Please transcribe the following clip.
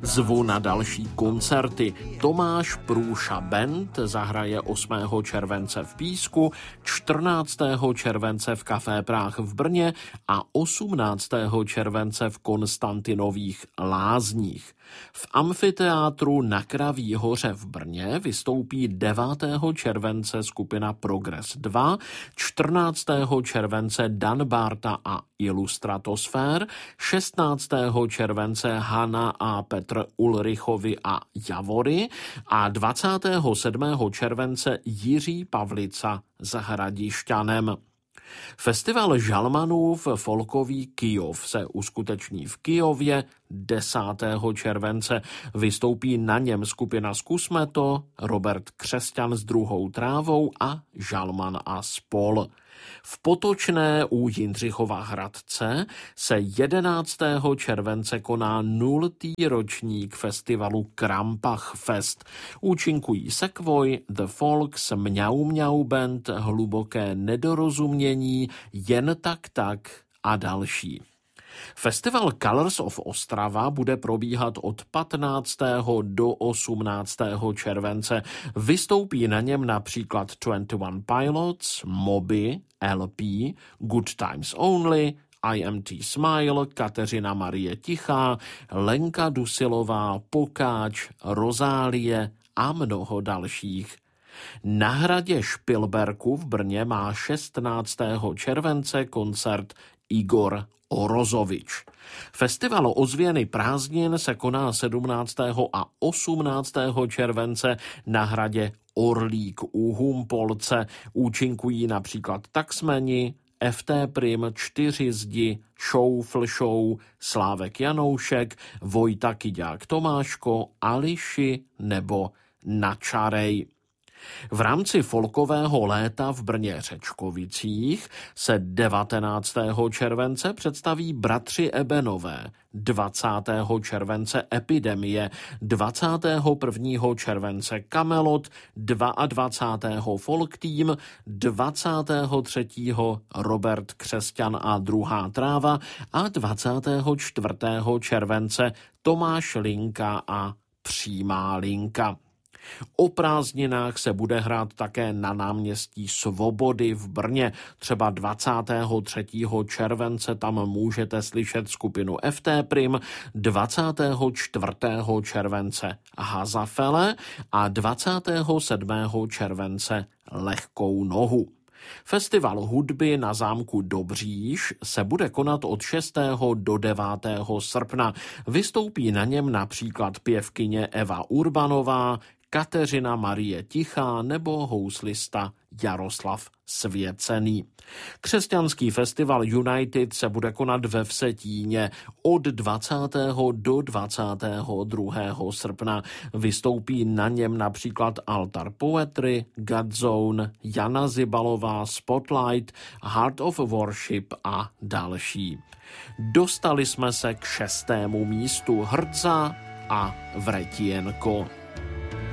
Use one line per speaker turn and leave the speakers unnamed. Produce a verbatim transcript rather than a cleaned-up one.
Zvu na další koncerty. Tomáš Průša Band zahraje osmého července v Písku, čtrnáctého července v Café Práh v Brně a osmnáctého července v Konstantinových Lázních. V amfiteátru na Kraví hoře v Brně vystoupí devátého července skupina Progress dva, čtrnáctého července Dan Barta a Illustratosfér, šestnáctého července Hanna a Petr Ulrichovi a Javory a dvacátého sedmého července Jiří Pavlica s Hradišťanem. Festival Žalmanův folkový Kyjov se uskuteční v Kyjově desátého července. Vystoupí na něm skupina Zkusme to, Robert Křesťan s Druhou trávou a Žalman a spol. V Potočné u Jindřichova Hradce se jedenáctého července koná nultý ročník festivalu Krampach Fest. Účinkují Sekvoj, The Folks, Mňau Mňau Band, Hluboké nedorozumění, Jen tak tak a další. Festival Colors of Ostrava bude probíhat od patnáctého do osmnáctého července. Vystoupí na něm například Twenty One Pilots, Moby, L P, Good Times Only, I M T Smile, Kateřina Marie Tichá, Lenka Dusilová, Pokáč, Rozálie a mnoho dalších. Na hradě Špilberku v Brně má šestnáctého července koncert Igor Orozovič. Festival ozvěny prázdnin se koná sedmnáctého a osmnáctého července na hradě Orlík u Humpolce. Účinkují například Taxmeni, F T Prim, Čtyři zdi, Šoufl Show, Slávek Janoušek, Vojta Kyďák Tomáško, Ališi nebo Načarej. V rámci folkového léta v Brně Řečkovicích se devatenáctého července představí Bratři Ebenové, dvacátého července Epidemie, dvacátého prvního července Kamelot, dvacátého druhého Folk Team, dvacátého třetího Robert Křesťan a Druhá tráva a dvacátého čtvrtého července Tomáš Linka a Přímá linka. O prázdninách se bude hrát také na náměstí Svobody v Brně. Třeba dvacátého třetího července tam můžete slyšet skupinu F T Prim, dvacátého čtvrtého července Hazafele a dvacátého sedmého července Lehkou nohu. Festival hudby na zámku Dobříš se bude konat od šestého do devátého srpna. Vystoupí na něm například pěvkyně Eva Urbanová, Kateřina Marie Tichá nebo houslista Jaroslav Svěcený. Křesťanský festival United se bude konat ve Vsetíně od dvacátého do dvacátého druhého srpna. Vystoupí na něm například Altar Poetry, Godzone, Jana Zibalová, Spotlight, Heart of Worship a další. Dostali jsme se k šestému místu Hrdza a Vretienko.